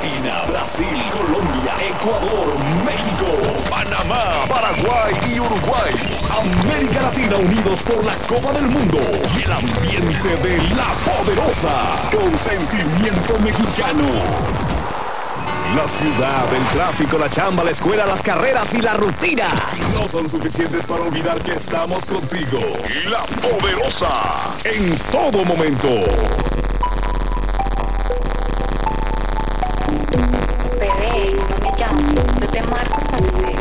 Argentina, Brasil, Colombia, Ecuador, México, Panamá, Paraguay y Uruguay. América Latina unidos por la Copa del Mundo y el ambiente de La Poderosa con sentimiento mexicano. La ciudad, el tráfico, la chamba, la escuela, las carreras y la rutina no son suficientes para olvidar que estamos contigo. La Poderosa, en todo momento. Bebé, no me llames. Yo te marco cuando esté